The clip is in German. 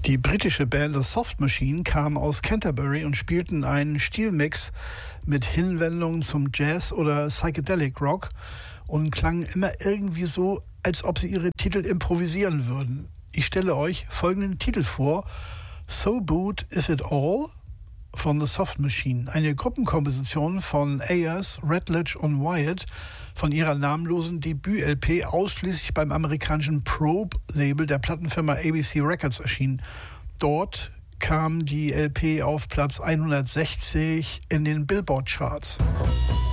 Die britische Band The Soft Machine kam aus Canterbury und spielten einen Stilmix mit Hinwendungen zum Jazz oder Psychedelic Rock und klangen immer irgendwie so, als ob sie ihre Titel improvisieren würden. Ich stelle euch folgenden Titel vor: So Boot Is It All von The Soft Machine, eine Gruppenkomposition von Ayers, Redledge und Wyatt von ihrer namenlosen Debüt-LP, ausschließlich beim amerikanischen Probe-Label der Plattenfirma ABC Records erschienen. Dort kam die LP auf Platz 160 in den Billboard-Charts.